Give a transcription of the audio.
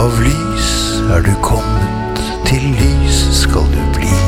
av lys er du kommet, til lys skal du bli.